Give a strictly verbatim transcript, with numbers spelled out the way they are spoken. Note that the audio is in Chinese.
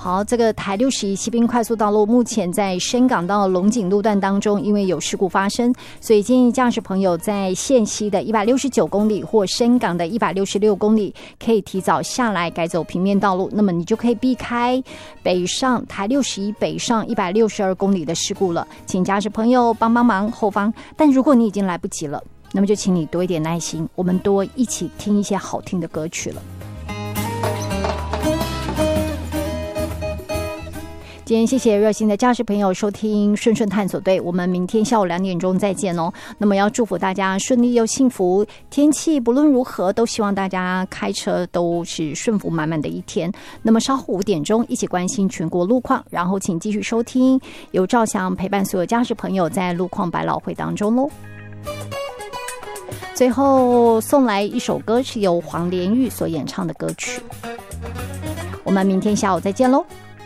好，这个台六十一西滨快速道路目前在深港到龙井路段当中，因为有事故发生，所以建议驾驶朋友在线西的一百六十九公里或深港的一百六十六公里，可以提早下来改走平面道路，那么你就可以避开北上台六十一北上一百六十二公里的事故了。请驾驶朋友帮帮忙后方，但如果你已经来不及了，那么就请你多一点耐心，我们多一起听一些好听的歌曲了。今天谢谢热心的驾驶朋友收听顺顺探索队，我们明天下午两点钟再见哦。那么要祝福大家顺利又幸福，天气不论如何都希望大家开车都是顺福满满的一天。那么稍后五点钟一起关心全国路况，然后请继续收听由赵翔陪伴所有驾驶朋友在路况百老汇当中喽。最后送来一首歌，是由黄连玉所演唱的歌曲。我们明天下午再见喽。